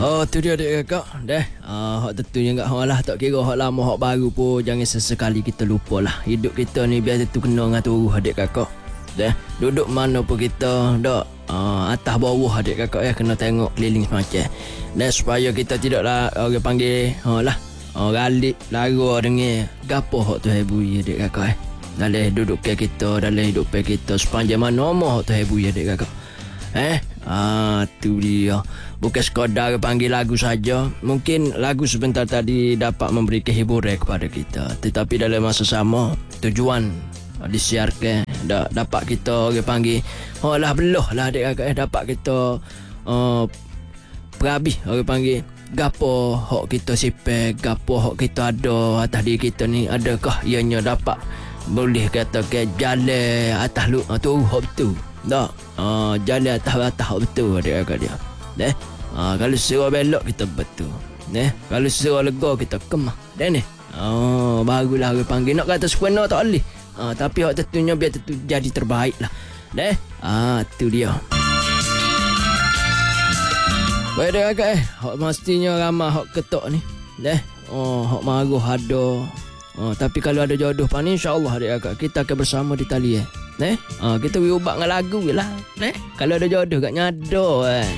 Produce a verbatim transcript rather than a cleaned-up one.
Oh, tu dia adik kakak. Deh, ah, hak tentunya enggak hak lah, tak kira hak lama hak baru pun jangan sesekali kita lupa lah. Hidup kita ni biar tentu kena dengan turuh adik kakak. Deh, duduk mana pun kita dak ah, atas bawah adik kakak ya kena tengok keliling semacam. Dan supaya kita tidaklah orang panggil ha lah. Oh, galik lara dengan gapo hak tu hebui adik kakak eh. Dalam duduk ke kita, dalam hidup kita sepanjang mana hak tu hebui adik kakak. Eh, ah tu dia. Bukan sekadar panggil lagu saja. Mungkin lagu sebentar tadi dapat memberi kehiburan kepada kita, tetapi dalam masa sama tujuan disiarkan da, dapat kita orang panggil oh lah belah lah adik kakak eh, dapat kita uh, perhabis orang panggil gapo hak kita sipek, gapo hak kita ada atas diri kita ni, adakah ianya dapat boleh kata ke jalan atas lu uh, tu hak betul tak uh, jalan atas atas hak betul adik kakak dia deh. Uh, kalau suruh belok kita betul deh, kalau suruh lega kita kemah deh ni. Oh, barulah orang panggil nak kata sempurna tak boleh. Ah, tapi hak tentunya biar tentu jadi terbaik lah. Deh. Ah, tu dia. Baik dah kakak eh. Hak pastinya ramah hak ketok ni. Deh. Oh, hak maruh ada. Oh, tapi kalau ada jodoh pan insya-Allah adik kakak kita akan bersama di tali eh. Deh. Ah, kita ubah dengan lagu je lah. Deh. Kalau ada jodoh kat nyado eh.